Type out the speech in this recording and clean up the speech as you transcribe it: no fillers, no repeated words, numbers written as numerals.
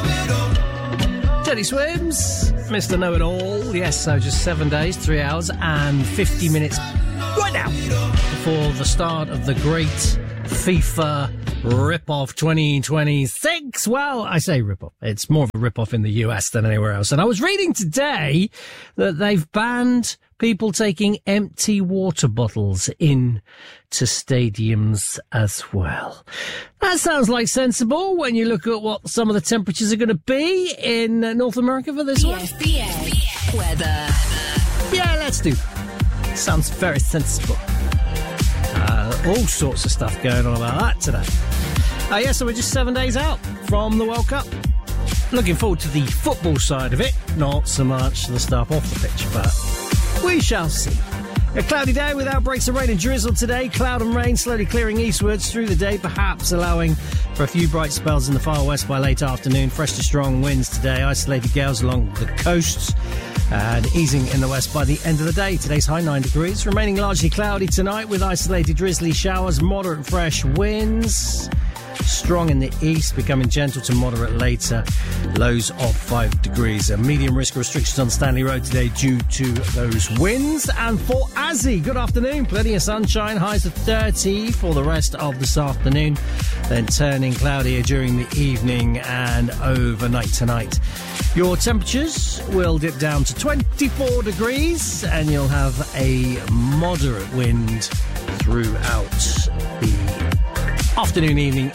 Teddy Swims, Mr. Know-It-All. Yes, so just 7 days, 3 hours and 50 minutes right now before the start of the great FIFA Rip-Off 2026. Well, I say rip-off. It's more of a rip-off in the US than anywhere else. And I was reading today that they've banned people taking empty water bottles in to stadiums as well. That sounds like sensible when you look at what some of the temperatures are going to be in North America for this one. PFBA weather. Yeah, let's do that. Sounds very sensible. All sorts of stuff going on about that today. Yeah, so we're just 7 days out from the World Cup. Looking forward to the football side of it, not so much the stuff off the pitch, but we shall see. A cloudy day with outbreaks of rain and drizzle today. Cloud and rain slowly clearing eastwards through the day, perhaps allowing for a few bright spells in the far west by late afternoon. Fresh to strong winds today. Isolated gales along the coasts and easing in the west by the end of the day. Today's high 9 degrees. Remaining largely cloudy tonight with isolated drizzly showers, moderate and fresh winds. Strong in the east, becoming gentle to moderate later. Lows of 5 degrees. A medium risk of restrictions on Stanley Road today due to those winds. And for Azzy, good afternoon. Plenty of sunshine. Highs of 30 for the rest of this afternoon. Then turning cloudier during the evening and overnight tonight. Your temperatures will dip down to 24 degrees and you'll have a moderate wind throughout the afternoon, evening